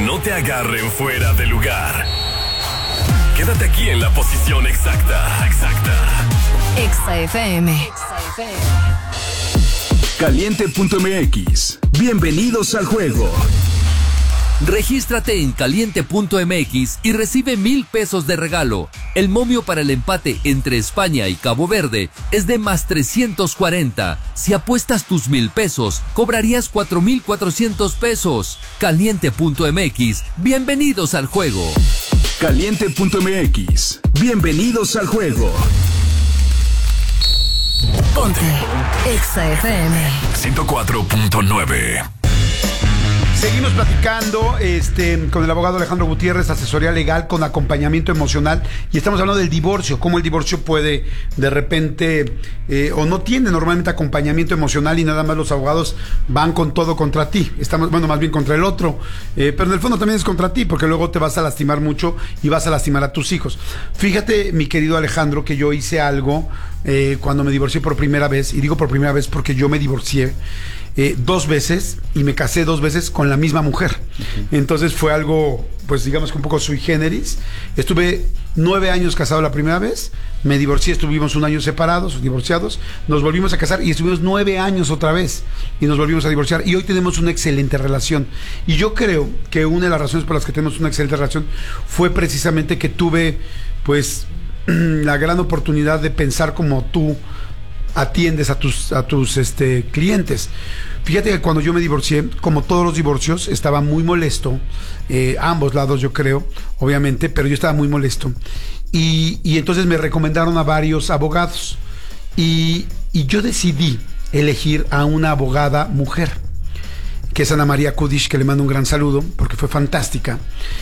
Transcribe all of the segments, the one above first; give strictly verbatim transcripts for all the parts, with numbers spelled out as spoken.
no te agarren fuera de lugar. Quédate aquí en la posición exacta. Exacta. Exa F M. Exa F M. Caliente punto m x. Bienvenidos al juego. Regístrate en caliente punto m x y recibe mil pesos de regalo. El momio para el empate entre España y Cabo Verde es de más trescientos cuarenta. Si apuestas tus mil pesos, cobrarías cuatro mil cuatrocientos pesos. caliente punto m x. Bienvenidos al juego. Caliente punto m x. Bienvenidos al juego. Ponte Exa F M ciento cuatro punto nueve. Seguimos platicando este, con el abogado Alejandro Gutiérrez, asesoría legal con acompañamiento emocional, y estamos hablando del divorcio, cómo el divorcio puede de repente eh, o no tiene normalmente acompañamiento emocional y nada más los abogados van con todo contra ti, estamos, bueno, más bien contra el otro, eh, pero en el fondo también es contra ti porque luego te vas a lastimar mucho y vas a lastimar a tus hijos. Fíjate, mi querido Alejandro, que yo hice algo eh, cuando me divorcié por primera vez, y digo por primera vez porque yo me divorcié Eh, dos veces y me casé dos veces con la misma mujer. Uh-huh. Entonces fue algo, pues digamos que un poco sui generis. Estuve nueve años casado la primera vez, me divorcié, estuvimos un año separados, divorciados, nos volvimos a casar y estuvimos nueve años otra vez y nos volvimos a divorciar, y hoy tenemos una excelente relación. Y yo creo que una de las razones por las que tenemos una excelente relación fue precisamente que tuve pues la gran oportunidad de pensar como tú atiendes a tus a tus este clientes. Fíjate que cuando yo me divorcié, como todos los divorcios, estaba muy molesto, eh, a ambos lados yo creo, obviamente, pero yo estaba muy molesto. Y, y entonces me recomendaron a varios abogados. Y, y yo decidí elegir a una abogada mujer, que es Ana María Kudish, que le mando un gran saludo, porque fue fantástica.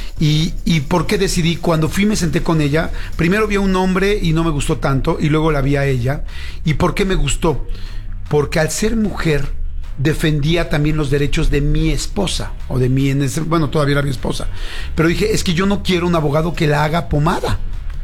Y, y ¿por qué decidí? Cuando fui me senté con ella, primero vi a un hombre y no me gustó tanto, y luego la vi a ella. ¿Y por qué me gustó? Porque al ser mujer defendía también los derechos de mi esposa, o de mi, bueno, todavía era mi esposa. Pero dije, es que yo no quiero un abogado que la haga pomada.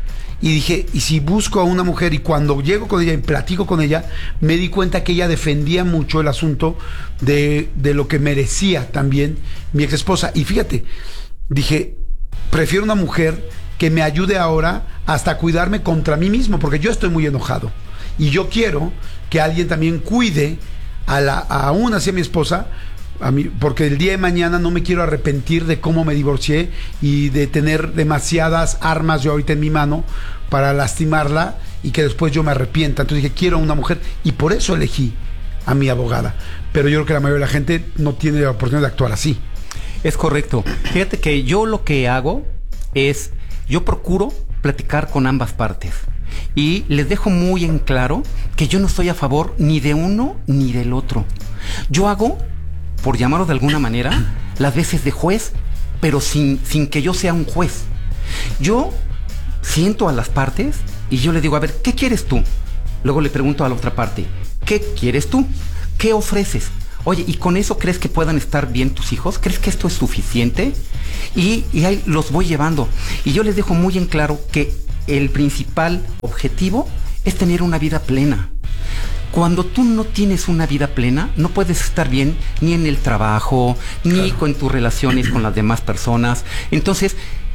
Y dije, y si busco a una mujer, y cuando llego con ella y platico con ella, me di cuenta que ella defendía mucho el asunto de, de lo que merecía también mi ex esposa. Y fíjate, dije, prefiero una mujer que me ayude ahora hasta cuidarme contra mí mismo, porque yo estoy muy enojado. Y yo quiero que alguien también cuide a la, aún hacia mi esposa, a mí, porque el día de mañana no me quiero arrepentir de cómo me divorcié y de tener demasiadas armas yo ahorita en mi mano para lastimarla y que después yo me arrepienta. Entonces dije, quiero una mujer, y por eso elegí a mi abogada. Pero yo creo que la mayoría de la gente no tiene la oportunidad de actuar así. Es correcto. Fíjate que yo lo que hago es, yo procuro platicar con ambas partes y les dejo muy en claro que yo no estoy a favor ni de uno ni del otro. Yo hago, por llamarlo de alguna manera, las veces de juez, pero sin, sin que yo sea un juez. Yo siento a las partes y yo le digo, a ver, ¿qué quieres tú? Luego le pregunto a la otra parte, ¿qué quieres tú? ¿Qué ofreces? Oye, ¿y con eso crees que puedan estar bien tus hijos? ¿Crees que esto es suficiente? Y, y ahí los voy llevando. Y yo les dejo muy en claro que el principal objetivo es tener una vida plena. Cuando tú no tienes una vida plena, no puedes estar bien ni en el trabajo, ni claro, con tus relaciones con las demás personas. Entonces,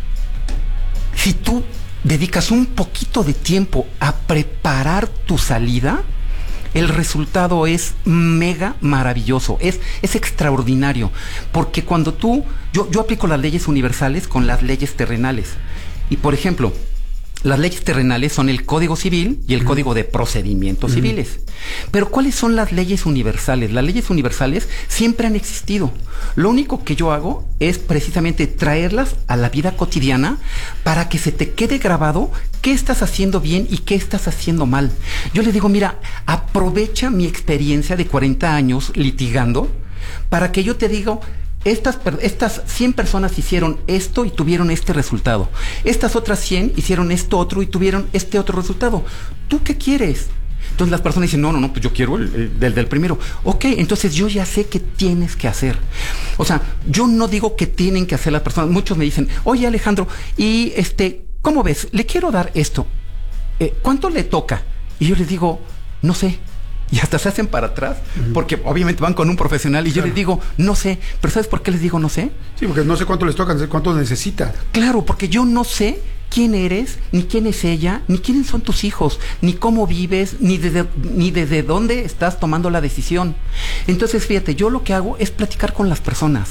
si tú dedicas un poquito de tiempo a preparar tu salida, el resultado es mega maravilloso, es, es extraordinario. Porque cuando tú, yo, yo aplico las leyes universales con las leyes terrenales. Y por ejemplo, las leyes terrenales son el Código Civil y el uh-huh. Código de Procedimientos uh-huh. Civiles. Pero ¿cuáles son las leyes universales? Las leyes universales siempre han existido. Lo único que yo hago es precisamente traerlas a la vida cotidiana para que se te quede grabado qué estás haciendo bien y qué estás haciendo mal. Yo le digo, mira, aprovecha mi experiencia de cuarenta años litigando para que yo te diga, Estas, estas cien personas hicieron esto y tuvieron este resultado. Estas otras cien hicieron esto otro y tuvieron este otro resultado. ¿Tú qué quieres? Entonces las personas dicen, no, no, no, pues yo quiero el, el del, del primero. Ok, entonces yo ya sé qué tienes que hacer. O sea, yo no digo que tienen que hacer las personas. Muchos me dicen, oye Alejandro, y este, ¿cómo ves? Le quiero dar esto. Eh, ¿Cuánto le toca? Y yo les digo, no sé. y hasta se hacen para atrás, uh-huh. porque obviamente van con un profesional y claro. yo les digo, no sé, pero ¿sabes por qué les digo no sé? Sí, porque no sé cuánto les toca, no sé cuánto necesita. Claro, porque yo no sé quién eres, ni quién es ella, ni quiénes son tus hijos, ni cómo vives, ni desde, ni desde dónde estás tomando la decisión. Entonces, fíjate, yo lo que hago es platicar con las personas.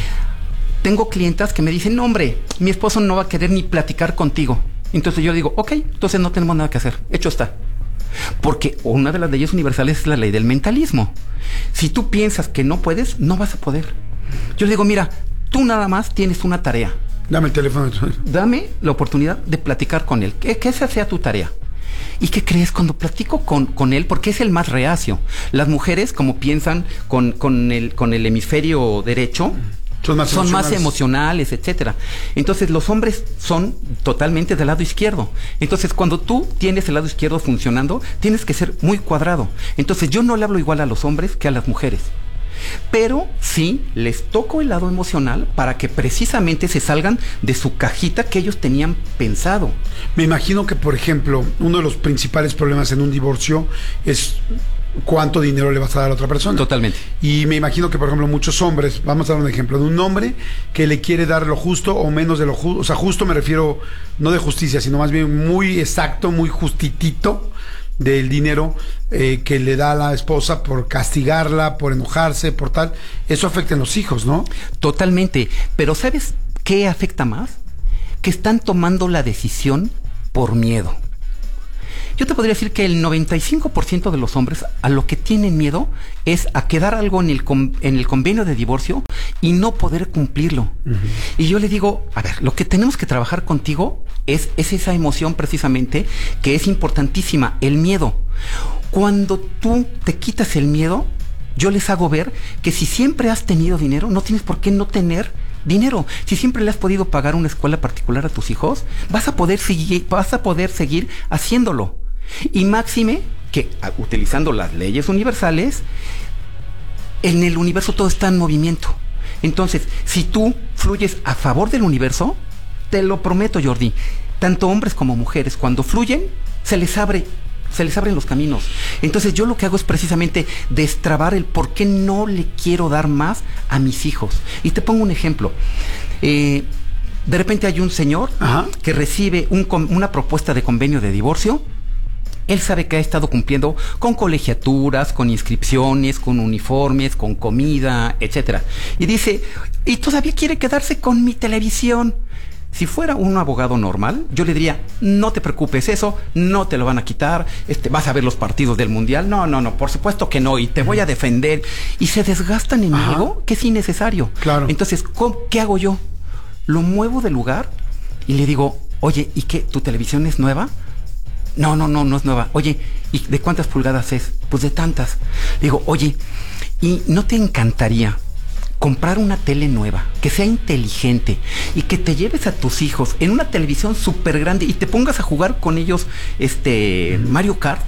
Tengo clientas que me dicen, no, hombre, mi esposo no va a querer ni platicar contigo. Entonces yo digo, ok, entonces no tenemos nada que hacer, hecho está. Porque una de las leyes universales es la ley del mentalismo. Si tú piensas que no puedes, no vas a poder. Yo le digo, mira, tú nada más tienes una tarea. Dame el teléfono. Dame la oportunidad de platicar con él, que, que esa sea tu tarea. ¿Y qué crees? Cuando platico con, con él, porque es el más reacio. Las mujeres, como piensan con, con, el, con el hemisferio derecho, son más, son más emocionales, etcétera. Entonces los hombres son totalmente del lado izquierdo. Entonces cuando tú tienes el lado izquierdo funcionando, tienes que ser muy cuadrado. Entonces yo no le hablo igual a los hombres que a las mujeres. Pero sí les toco el lado emocional para que precisamente se salgan de su cajita que ellos tenían pensado. Me imagino que, por ejemplo, uno de los principales problemas en un divorcio es cuánto dinero le vas a dar a otra persona. Totalmente. Y me imagino que, por ejemplo, muchos hombres, vamos a dar un ejemplo de un hombre que le quiere dar lo justo o menos de lo justo. O sea, justo me refiero no de justicia, sino más bien muy exacto, muy justitito del dinero eh, que le da a la esposa por castigarla, por enojarse, por tal. Eso afecta en los hijos, ¿no? Totalmente. Pero ¿sabes qué afecta más? Que están tomando la decisión por miedo. Yo te podría decir que el noventa y cinco por ciento de los hombres a lo que tienen miedo es a quedar algo en el, con, en el convenio de divorcio y no poder cumplirlo. Uh-huh. Y yo le digo, a ver, lo que tenemos que trabajar contigo es, es esa emoción precisamente que es importantísima, el miedo. Cuando tú te quitas el miedo, yo les hago ver que si siempre has tenido dinero, no tienes por qué no tener dinero. Si siempre le has podido pagar una escuela particular a tus hijos, vas a poder seguir, vas a poder seguir haciéndolo. Y máxime que, utilizando las leyes universales, en el universo todo está en movimiento. Entonces, si tú fluyes a favor del universo, te lo prometo, Jordi, tanto hombres como mujeres, cuando fluyen, se les abre, se les abren los caminos. Entonces, yo lo que hago es precisamente destrabar el por qué no le quiero dar más a mis hijos. Y te pongo un ejemplo. Eh, de repente hay un señor Ajá. que recibe un, una propuesta de convenio de divorcio. Él sabe que ha estado cumpliendo con colegiaturas, con inscripciones, con uniformes, con comida, etcétera. Y dice, y todavía quiere quedarse con mi televisión. Si fuera un abogado normal, yo le diría, no te preocupes, eso no te lo van a quitar, este, vas a ver los partidos del mundial. No, no, no, por supuesto que no, y te voy a defender. Y se desgastan en Ajá. algo que es innecesario. Claro. Entonces, ¿qué hago yo? Lo muevo de lugar y le digo, oye, ¿y qué? ¿Tu televisión es nueva? No, no, no, no es nueva. Oye, ¿y de cuántas pulgadas es? Pues de tantas. Digo, oye, ¿y no te encantaría comprar una tele nueva, que sea inteligente y que te lleves a tus hijos en una televisión súper grande y te pongas a jugar con ellos este Mario Kart?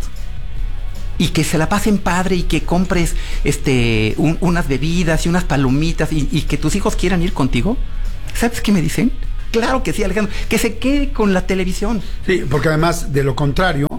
Y que se la pasen padre y que compres este un, unas bebidas y unas palomitas y, y que tus hijos quieran ir contigo. ¿Sabes qué me dicen? Claro que sí, Alejandro, que se quede con la televisión. Sí, porque además, de lo contrario,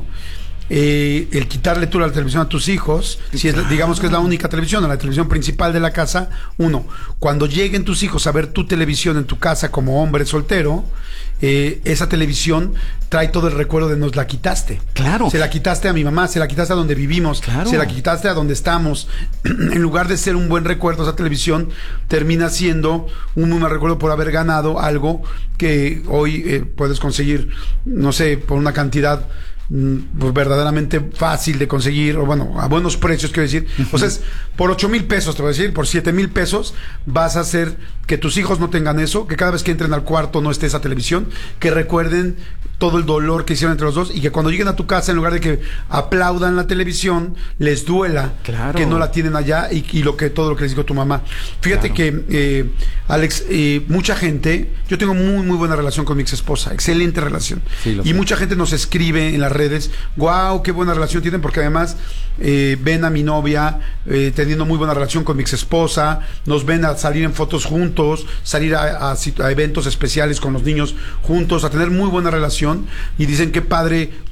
eh, el quitarle tú la televisión a tus hijos, sí, si es, claro. digamos que es la única televisión, la televisión principal de la casa, uno, cuando lleguen tus hijos a ver tu televisión en tu casa como hombre soltero, eh, esa televisión trae todo el recuerdo de nos la quitaste. Claro. Se la quitaste a mi mamá, se la quitaste a donde vivimos, claro. se la quitaste a donde estamos. En lugar de ser un buen recuerdo, esa televisión termina siendo un muy mal recuerdo por haber ganado algo que hoy eh, puedes conseguir, no sé, por una cantidad pues verdaderamente fácil de conseguir, o bueno, a buenos precios, quiero decir. Uh-huh. O sea, es por ocho mil pesos, te voy a decir, por siete mil pesos vas a hacer que tus hijos no tengan eso, que cada vez que entren al cuarto no esté esa televisión, que recuerden todo el dolor que hicieron entre los dos y que cuando lleguen a tu casa, en lugar de que aplaudan la televisión, les duela claro. que no la tienen allá y, y lo que todo lo que les dijo tu mamá. Fíjate claro. que, eh, Alex, eh, mucha gente, yo tengo muy, muy buena relación con mi ex esposa, excelente relación. Sí, y sé. Mucha gente nos escribe en las redes, wow, qué buena relación tienen, porque además eh, ven a mi novia eh, teniendo muy buena relación con mi ex esposa, nos ven a salir en fotos juntos, salir a, a, a eventos especiales con los niños juntos, a tener muy buena relación, y dicen qué padre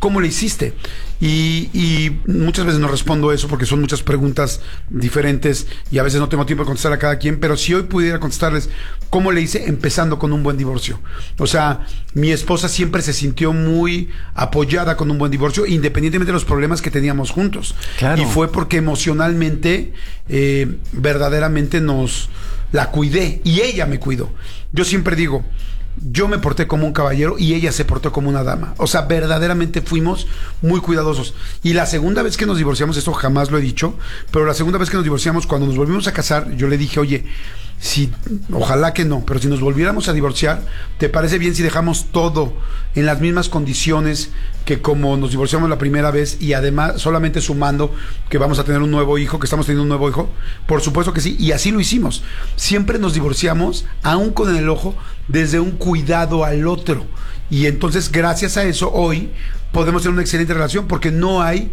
¿cómo le hiciste? Y, y muchas veces no respondo eso porque son muchas preguntas diferentes y a veces no tengo tiempo de contestar a cada quien, pero si hoy pudiera contestarles cómo le hice, empezando con un buen divorcio. O sea, mi esposa siempre se sintió muy apoyada con un buen divorcio, independientemente de los problemas que teníamos juntos. Claro. Y fue porque emocionalmente, eh, verdaderamente nos la cuidé y ella me cuidó. Yo siempre digo, yo me porté como un caballero y ella se portó como una dama. O sea, verdaderamente fuimos muy cuidadosos. Y la segunda vez que nos divorciamos, esto jamás lo he dicho, pero la segunda vez que nos divorciamos, cuando nos volvimos a casar, yo le dije, oye, si, ojalá que no, pero si nos volviéramos a divorciar, ¿te parece bien si dejamos todo en las mismas condiciones que como nos divorciamos la primera vez y además solamente sumando que vamos a tener un nuevo hijo, que estamos teniendo un nuevo hijo? Por supuesto que sí, y así lo hicimos. Siempre nos divorciamos, aún con el ojo, desde un cuidado al otro. Y entonces, gracias a eso, hoy podemos tener una excelente relación porque no hay,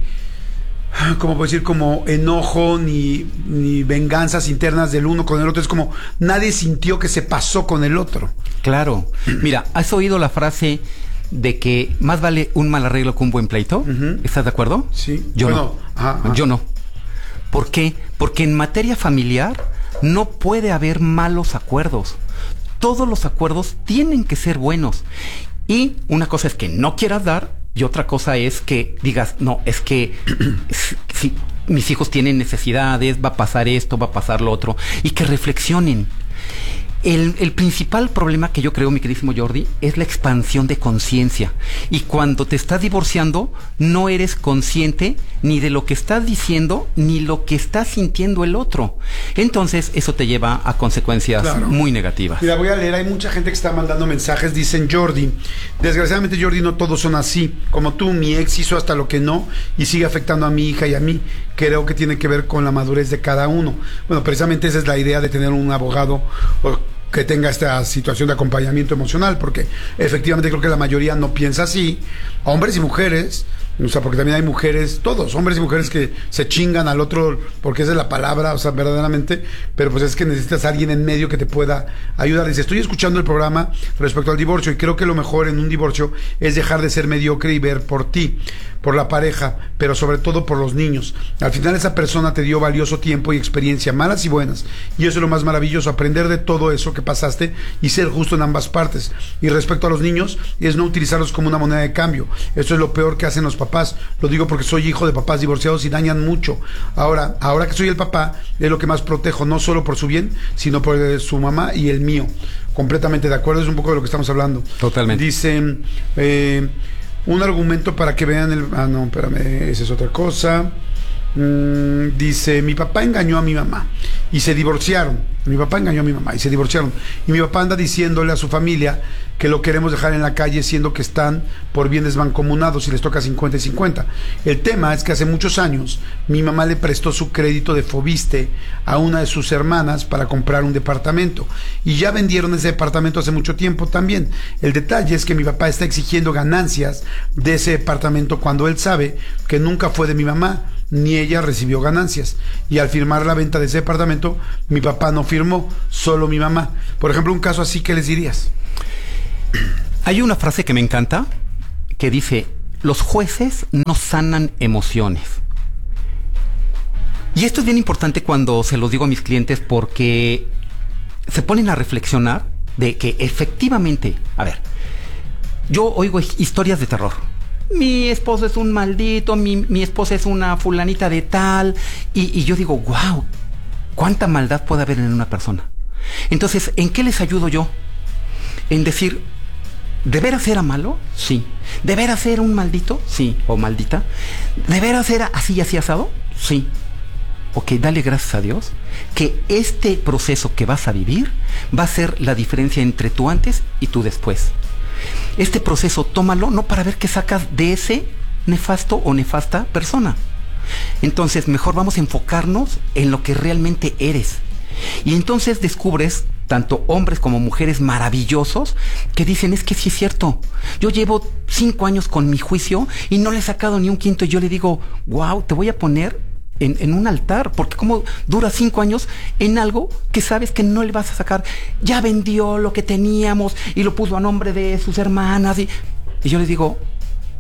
como puedo decir, como enojo ni, ni venganzas internas del uno con el otro. Es como nadie sintió que se pasó con el otro. Claro. Mira, ¿has oído la frase de que más vale un mal arreglo que un buen pleito? Uh-huh. ¿Estás de acuerdo? Sí. Yo bueno, no. Ajá, ajá. Yo no. ¿Por qué? Porque en materia familiar no puede haber malos acuerdos. Todos los acuerdos tienen que ser buenos. Y una cosa es que no quieras dar, y otra cosa es que digas, no, es que si mis hijos tienen necesidades, va a pasar esto, va a pasar lo otro, y que reflexionen. El, el principal problema que yo creo, mi queridísimo Jordi, es la expansión de conciencia. Y cuando te estás divorciando, no eres consciente ni de lo que estás diciendo, ni lo que está sintiendo el otro. Entonces, eso te lleva a consecuencias claro. muy negativas. Mira, voy a leer, hay mucha gente que está mandando mensajes, dicen, Jordi, desgraciadamente, Jordi, no todos son así. Como tú, mi ex hizo hasta lo que no y sigue afectando a mi hija y a mí. Creo que tiene que ver con la madurez de cada uno. Bueno, precisamente esa es la idea de tener un abogado o que tenga esta situación de acompañamiento emocional, porque efectivamente creo que la mayoría no piensa así, hombres y mujeres, o sea, porque también hay mujeres, todos, hombres y mujeres que se chingan al otro, porque esa es la palabra, o sea, verdaderamente, pero pues es que necesitas a alguien en medio que te pueda ayudar. Dice, estoy escuchando el programa respecto al divorcio y creo que lo mejor en un divorcio es dejar de ser mediocre y ver por ti, por la pareja, pero sobre todo por los niños. Al final esa persona te dio valioso tiempo y experiencia, malas y buenas, y eso es lo más maravilloso, aprender de todo eso que pasaste y ser justo en ambas partes. Y respecto a los niños, es no utilizarlos como una moneda de cambio. Eso es lo peor que hacen los papás. Lo digo porque soy hijo de papás divorciados y dañan mucho. Ahora, ahora que soy el papá, es lo que más protejo, no solo por su bien, sino por el de su mamá y el mío. Completamente de acuerdo, es un poco de lo que estamos hablando. Totalmente. Dicen, eh, un argumento para que vean el... Ah, no, espérame, esa es otra cosa. Mm, dice, mi papá engañó a mi mamá y se divorciaron. Mi papá engañó a mi mamá y se divorciaron. Y mi papá anda diciéndole a su familia que lo queremos dejar en la calle, siendo que están por bienes mancomunados y les toca cincuenta y cincuenta. El tema es que hace muchos años mi mamá le prestó su crédito de Fobiste a una de sus hermanas para comprar un departamento. Y ya vendieron ese departamento hace mucho tiempo también. El detalle es que mi papá está exigiendo ganancias de ese departamento cuando él sabe que nunca fue de mi mamá, ni ella recibió ganancias. Y al firmar la venta de ese departamento, mi papá no firmó, solo mi mamá. Por ejemplo, un caso así, ¿qué les dirías? Hay una frase que me encanta que dice, los jueces no sanan emociones. Y esto es bien importante cuando se los digo a mis clientes porque se ponen a reflexionar de que efectivamente, a ver, yo oigo historias de terror. Mi esposo es un maldito, mi, mi esposa es una fulanita de tal, y, y yo digo, wow, cuánta maldad puede haber en una persona. Entonces, ¿en qué les ayudo yo? En decir, ¿de veras era malo? Sí. ¿De veras era un maldito? Sí. ¿O maldita? ¿De veras era así, así asado? Sí. Ok, dale gracias a Dios que este proceso que vas a vivir va a ser la diferencia entre tú antes y tú después. Este proceso, tómalo, no para ver qué sacas de ese nefasto o nefasta persona. Entonces, mejor vamos a enfocarnos en lo que realmente eres. Y entonces descubres, tanto hombres como mujeres maravillosos, que dicen, es que sí es cierto. Yo llevo cinco años con mi juicio y no le he sacado ni un quinto. Y yo le digo, wow, te voy a poner en, en un altar, porque como dura cinco años en algo que sabes que no le vas a sacar. Ya vendió lo que teníamos y lo puso a nombre de sus hermanas. Y, y yo le digo,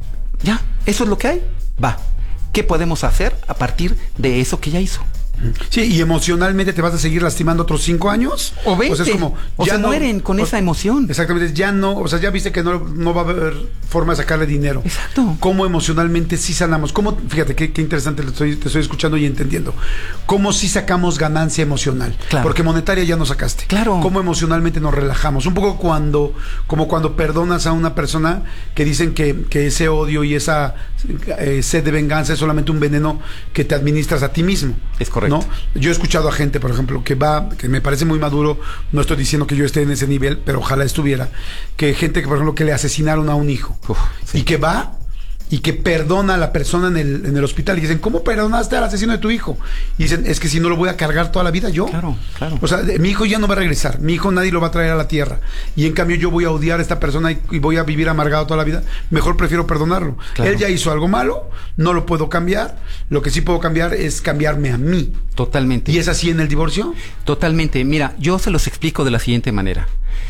Ya, eso es lo que hay. Va. ¿Qué podemos hacer a partir de eso que ya hizo? Sí, y emocionalmente te vas a seguir lastimando otros cinco años. O veinte. O sea, es como, o ya se no, mueren con o, esa emoción. Exactamente, ya no, o sea, ya viste que no, no va a haber forma de sacarle dinero. Exacto. ¿Cómo emocionalmente sí sanamos? ¿Cómo, fíjate qué, qué interesante te estoy, te estoy escuchando y entendiendo? ¿Cómo sí sacamos ganancia emocional? Claro. Porque monetaria ya no sacaste. Claro. ¿Cómo emocionalmente nos relajamos? Un poco cuando, como cuando perdonas a una persona que dicen que, que ese odio y esa eh, sed de venganza es solamente un veneno que te administras a ti mismo. Es correcto. ¿No? Yo he escuchado a gente, por ejemplo, que va, que me parece muy maduro, no estoy diciendo que yo esté en ese nivel, pero ojalá estuviera, que gente que, por ejemplo, que le asesinaron a un hijo. Uf, sí. Y que va y que perdona a la persona en el, en el hospital y dicen, ¿cómo perdonaste al asesino de tu hijo? Y dicen, es que si no lo voy a cargar toda la vida yo. Claro, claro. O sea, de, mi hijo ya no va a regresar, mi hijo nadie lo va a traer a la tierra. Y en cambio yo voy a odiar a esta persona y, y voy a vivir amargado toda la vida. Mejor prefiero perdonarlo. Claro. Él ya hizo algo malo, no lo puedo cambiar. Lo que sí puedo cambiar es cambiarme a mí. Totalmente. ¿Y es así en el divorcio? Totalmente. Mira, yo se los explico de la siguiente manera.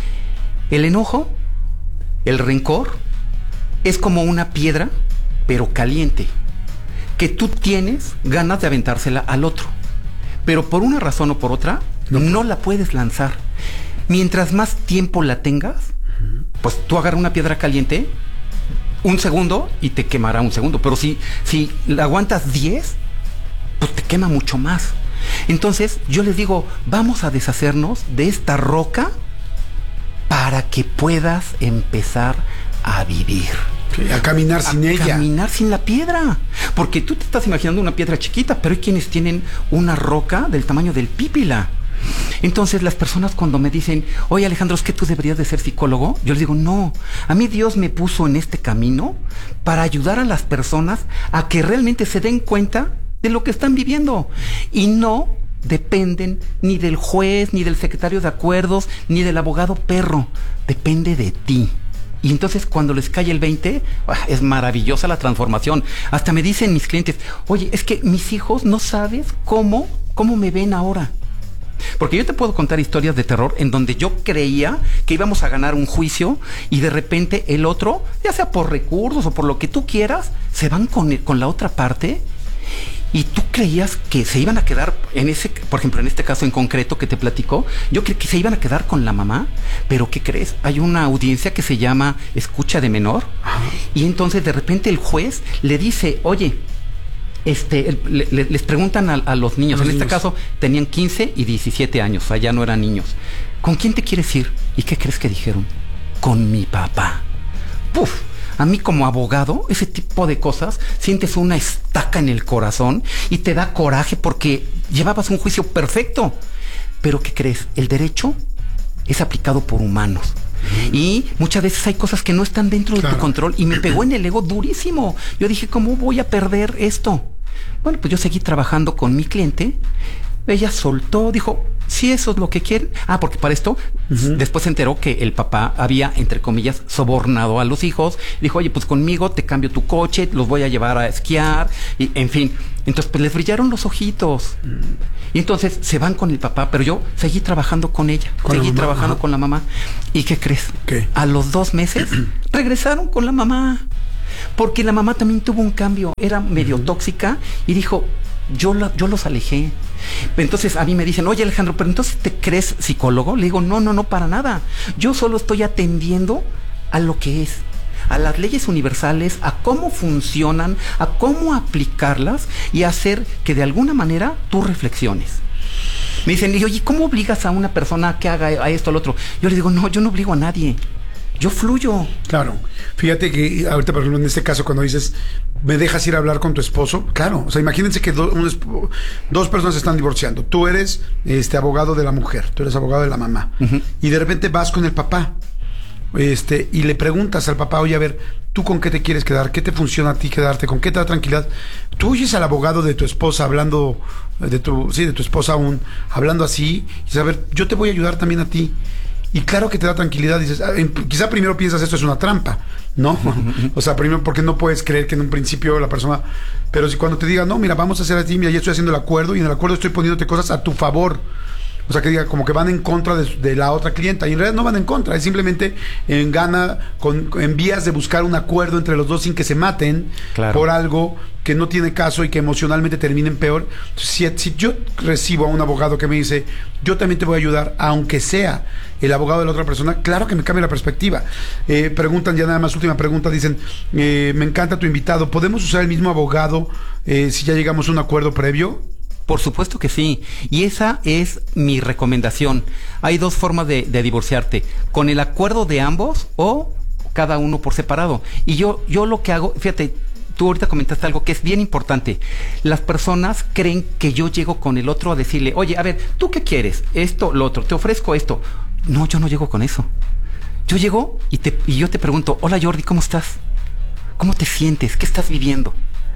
El enojo, el rencor, es como una piedra, pero caliente, que tú tienes ganas de aventársela al otro. Pero por una razón o por otra, no, no la puedes lanzar. Mientras más tiempo la tengas, uh-huh. pues tú agarras una piedra caliente, un segundo y te quemará un segundo. Pero si, si la aguantas diez, pues te quema mucho más. Entonces yo les digo, vamos a deshacernos de esta roca para que puedas empezar a vivir. A caminar sin a ella. Caminar sin la piedra. Porque tú te estás imaginando una piedra chiquita, pero hay quienes tienen una roca del tamaño del pípila. Entonces las personas cuando me dicen, oye Alejandro, es que tú deberías de ser psicólogo, yo les digo, no, a mí Dios me puso en este camino para ayudar a las personas a que realmente se den cuenta de lo que están viviendo y no dependen ni del juez, ni del secretario de acuerdos, ni del abogado perro, depende de ti. Y entonces cuando les cae el veinte, es maravillosa la transformación. Hasta me dicen mis clientes, oye, es que mis hijos no sabes cómo, cómo me ven ahora. Porque yo te puedo contar historias de terror en donde yo creía que íbamos a ganar un juicio y de repente el otro, ya sea por recursos o por lo que tú quieras, se van con, el, con la otra parte. Y tú creías que se iban a quedar en ese, por ejemplo, en este caso en concreto que te platico, yo creí que se iban a quedar con la mamá, pero ¿qué crees? Hay una audiencia que se llama escucha de menor, y entonces de repente el juez le dice, oye, este, el, le, les preguntan a, a los niños, los en niños. este caso tenían quince y diecisiete años, o sea, ya no eran niños. ¿Con quién te quieres ir? ¿Y qué crees que dijeron? Con mi papá. ¡Puf! A mí como abogado, ese tipo de cosas, sientes una estaca en el corazón y te da coraje porque llevabas un juicio perfecto. Pero ¿qué crees? El derecho es aplicado por humanos. Mm. Y muchas veces hay cosas que no están dentro claro. de tu control y me pegó en el ego durísimo. Yo dije, ¿cómo voy a perder esto? Bueno, pues yo seguí trabajando con mi cliente. Ella soltó, dijo, si eso es lo que quieren. Ah, porque para esto, uh-huh. después se enteró que el papá había, entre comillas, sobornado a los hijos. Dijo, oye, pues conmigo te cambio tu coche, los voy a llevar a esquiar, y en fin. Entonces, pues les brillaron los ojitos. Uh-huh. Y entonces se van con el papá, pero yo seguí trabajando con ella, ¿Con seguí trabajando ajá. con la mamá. ¿Y qué crees? ¿Qué? A los dos meses regresaron con la mamá. Porque la mamá también tuvo un cambio, era medio uh-huh. tóxica y dijo, yo, la, yo los alejé. Entonces a mí me dicen, oye Alejandro, pero entonces ¿te crees psicólogo? Le digo, no, no, no, para nada. Yo solo estoy atendiendo a lo que es, a las leyes universales, a cómo funcionan, a cómo aplicarlas y hacer que de alguna manera tú reflexiones. Me dicen, oye, ¿cómo obligas a una persona a que haga a esto o al otro? Yo le digo, no, yo no obligo a nadie. Yo fluyo. Claro. Fíjate que ahorita, por ejemplo, en este caso, cuando dices, ¿me dejas ir a hablar con tu esposo? Claro. O sea, imagínense que do, un esp- dos personas se están divorciando. Tú eres este abogado de la mujer, tú eres abogado de la mamá. Uh-huh. Y de repente vas con el papá. Este, y le preguntas al papá, oye, a ver, ¿tú con qué te quieres quedar? ¿Qué te funciona a ti quedarte? ¿Con qué te da tranquilidad? Tú oyes al abogado de tu esposa hablando, de tu, sí, de tu esposa aún, hablando así, y dices, a ver, yo te voy a ayudar también a ti. Y claro que te da tranquilidad, dices, ah, quizá primero piensas esto es una trampa, ¿no? O sea, primero porque no puedes creer que en un principio la persona, pero si cuando te diga, no, mira, vamos a hacer así, mira, ya estoy haciendo el acuerdo y en el acuerdo estoy poniéndote cosas a tu favor. o sea, que diga como que van en contra de, de la otra clienta, y en realidad no van en contra, es simplemente en gana, con, en vías de buscar un acuerdo entre los dos sin que se maten Claro. por algo que no tiene caso y que emocionalmente terminen peor. Si, si yo recibo a un abogado que me dice, yo también te voy a ayudar, aunque sea el abogado de la otra persona, claro que me cambia la perspectiva. Eh, preguntan ya nada más, última pregunta, dicen, eh, me encanta tu invitado, ¿podemos usar el mismo abogado eh, si ya llegamos a un acuerdo previo? Por supuesto que sí, y esa es mi recomendación. Hay dos formas de, de divorciarte, con el acuerdo de ambos o cada uno por separado. Y yo, yo lo que hago, fíjate, tú ahorita comentaste algo que es bien importante. Las personas creen que yo llego con el otro a decirle, oye, a ver, ¿tú qué quieres? Esto, lo otro, te ofrezco esto. No, yo no llego con eso. Yo llego y, te, y yo te pregunto, hola Jordi, ¿cómo estás? ¿Cómo te sientes? ¿Qué estás viviendo?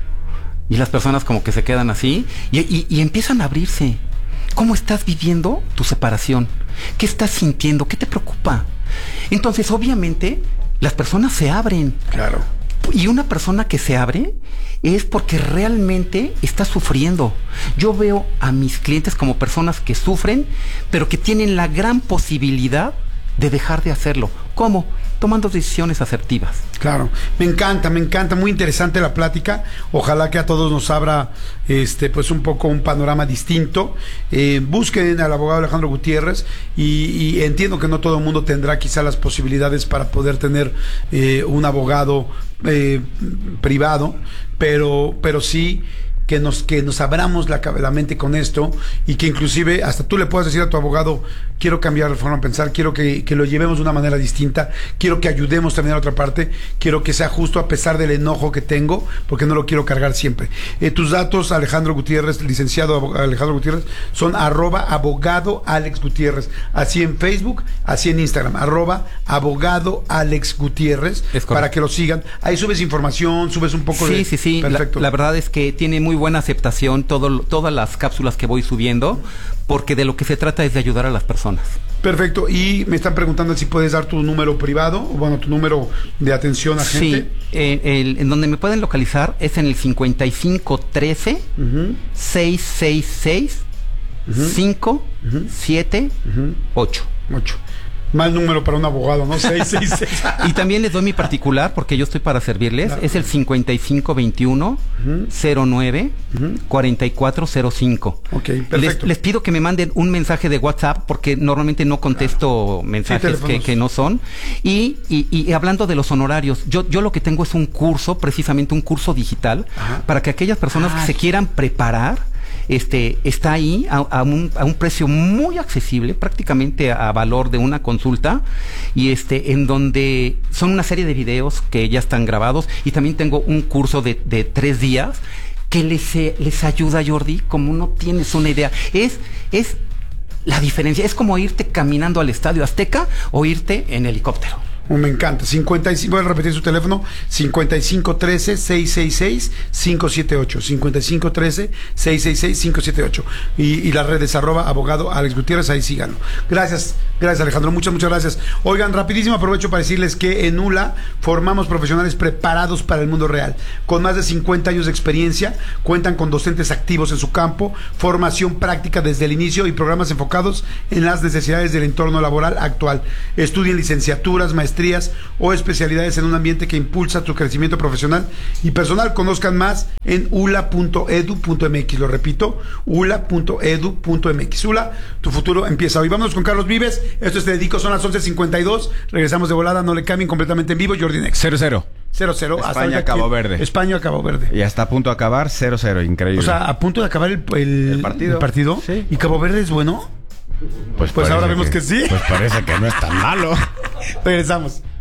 Y las personas como que se quedan así y, y, y empiezan a abrirse. ¿Cómo estás viviendo tu separación? ¿Qué estás sintiendo? ¿Qué te preocupa? Entonces, obviamente, las personas se abren. Claro. Y una persona que se abre es porque realmente está sufriendo. Yo veo a mis clientes como personas que sufren, pero que tienen la gran posibilidad de dejar de hacerlo. ¿Cómo? Tomando decisiones asertivas. Claro, me encanta, me encanta, muy interesante la plática. Ojalá que a todos nos abra este pues un poco un panorama distinto. Eh, busquen al abogado Alejandro Gutiérrez y, y entiendo que no todo el mundo tendrá quizá las posibilidades para poder tener eh, un abogado eh, privado, pero, pero sí que nos, que nos abramos la, la mente con esto y que inclusive hasta tú le puedas decir a tu abogado, quiero cambiar la forma de pensar, quiero que, que lo llevemos de una manera distinta, quiero que ayudemos también a la otra parte, quiero que sea justo a pesar del enojo que tengo, porque no lo quiero cargar siempre. Eh, tus datos, Alejandro Gutiérrez, licenciado Alejandro Gutiérrez, son arroba abogado Alex Gutiérrez, así en Facebook, así en Instagram, arroba abogado Alex Gutiérrez, para que lo sigan. Ahí subes información, subes un poco sí, de... Sí, sí, sí. Perfecto. La, la verdad es que tiene muy buena aceptación todo, todas las cápsulas que voy subiendo, porque de lo que se trata es de ayudar a las personas. Perfecto, y me están preguntando si puedes dar tu número privado, o bueno, tu número de atención a gente. Sí, eh, el, en donde me pueden localizar es en el cincuenta y cinco trece, uh-huh. seiscientos sesenta y seis, uh-huh. cinco siete ocho. ocho. Mal número para un abogado, ¿no? seis seis seis. Y también les doy mi particular, porque yo estoy para servirles. Claro. Es el cincuenta y cinco veintiuno, uh-huh. cero nueve, uh-huh. cuarenta y cuatro cero cinco. Ok, perfecto. Les, les pido que me manden un mensaje de WhatsApp, porque normalmente no contesto claro. mensajes sí, que, que no son. Y, y, y hablando de los honorarios, yo, yo lo que tengo es un curso, precisamente un curso digital, ajá. para que aquellas personas ah, que se quieran preparar, Este, está ahí a, a, un, a un precio muy accesible, prácticamente a, a valor de una consulta, y este, en donde son una serie de videos que ya están grabados, y también tengo un curso de, de tres días que les, les ayuda, Jordi, como no tienes una idea. Es, es la diferencia, es como irte caminando al Estadio Azteca o irte en helicóptero. Oh, me encanta. cincuenta y cinco, voy a repetir su teléfono: cincuenta y cinco trece, seiscientos sesenta y seis, cinco siete ocho. cincuenta y cinco trece, seiscientos sesenta y seis, cinco siete ocho. Y, y las redes arroba abogado Alex Gutiérrez, ahí síganlo. Gracias, gracias Alejandro, muchas, muchas gracias. Oigan, rapidísimo aprovecho para decirles que en U L A formamos profesionales preparados para el mundo real. Con más de cincuenta años de experiencia, cuentan con docentes activos en su campo, formación práctica desde el inicio y programas enfocados en las necesidades del entorno laboral actual. Estudien licenciaturas, maestrías o especialidades en un ambiente que impulsa tu crecimiento profesional y personal. Conozcan más en u l a punto e d u punto m x. Lo repito, u l a punto e d u punto m x. U L A, tu futuro empieza hoy. Vámonos con Carlos Vives. Esto es Te Dedico, son las once cincuenta y dos. Regresamos de volada, no le cambien, completamente en vivo. Jordi Next. cero cero. cero cero. España, Cabo Verde. España, Cabo Verde. Y está a punto de acabar cero cero, increíble. O sea, a punto de acabar el, el, el partido. El partido. Sí. ¿Y Cabo Verde es bueno? Pues, pues ahora vemos que, que sí. Pues parece que no es tan malo. Regresamos.